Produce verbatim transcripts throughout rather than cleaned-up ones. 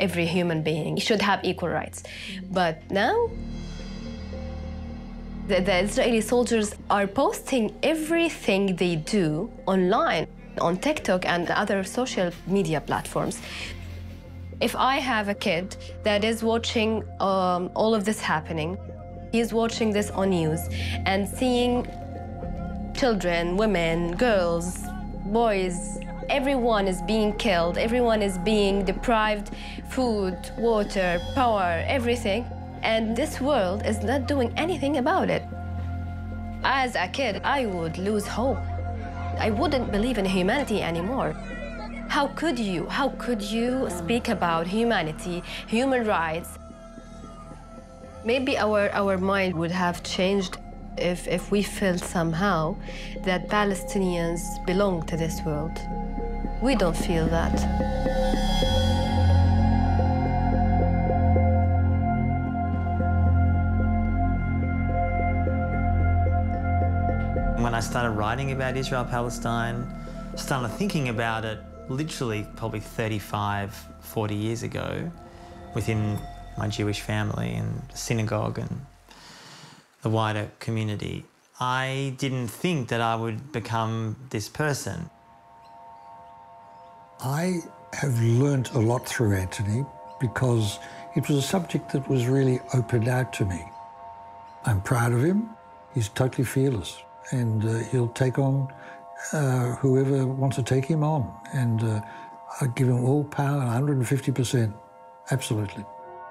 every human being should have equal rights. But now, the, the Israeli soldiers are posting everything they do online, on TikTok and other social media platforms. If I have a kid that is watching um, all of this happening, he's watching this on news and seeing children, women, girls, boys, everyone is being killed, everyone is being deprived food, water, power, everything. And this world is not doing anything about it. As a kid, I would lose hope. I wouldn't believe in humanity anymore. How could you? How could you speak about humanity, human rights? Maybe our, our mind would have changed if, if we felt somehow that Palestinians belong to this world. We don't feel that. When I started writing about Israel-Palestine, started thinking about it literally probably thirty-five, forty years ago within my Jewish family and synagogue and the wider community, I didn't think that I would become this person. I have learnt a lot through Anthony because it was a subject that was really opened out to me. I'm proud of him. He's totally fearless, and uh, he'll take on uh, whoever wants to take him on. And uh, I give him all power, one hundred fifty percent, absolutely.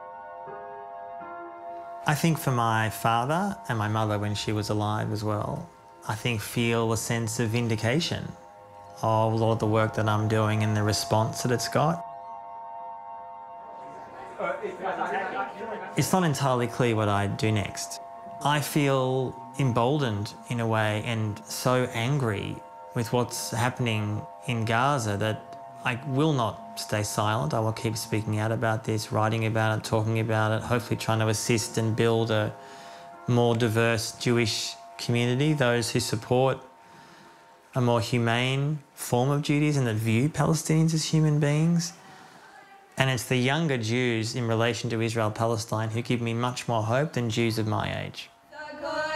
I think for my father and my mother when she was alive as well, I think feel a sense of vindication of a lot of the work that I'm doing and the response that it's got. It's not entirely clear what I do next. I feel emboldened in a way and so angry with what's happening in Gaza that I will not stay silent. I will keep speaking out about this, writing about it, talking about it, hopefully trying to assist and build a more diverse Jewish community, those who support a more humane form of Judaism that view Palestinians as human beings. And it's the younger Jews in relation to Israel-Palestine who give me much more hope than Jews of my age.